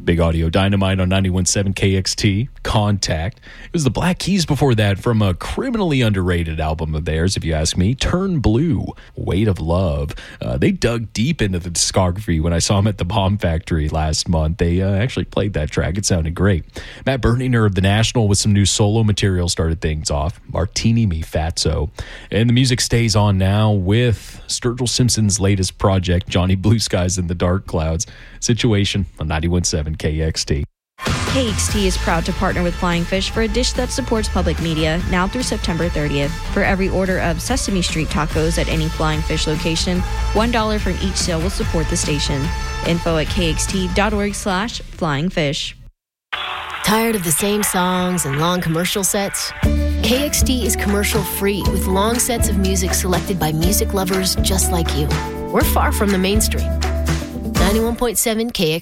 Big Audio Dynamite on 91.7 KXT. Contact. It was the Black Keys before that from a criminally underrated album of theirs, if you ask me. Turn Blue, Weight of Love. They dug deep into the discography when I saw them at the Bomb Factory last month. They actually played that track. It sounded great. Matt Berninger of The National with some new solo material started things off. Martini Me Fatso. And the music stays on now with Sturgill Simpson's latest project, Johnny Blue Skies in the Dark Clouds. Situation on 91.7 KXT. KXT is proud to partner with Flying Fish for a dish that supports public media now through September 30th. For every order of Sesame Street tacos at any Flying Fish location, $1 from each sale will support the station. Info at kxt.org/flyingfish. Tired of the same songs and long commercial sets? KXT is commercial-free with long sets of music selected by music lovers just like you. We're far from the mainstream. 91.7 KXT.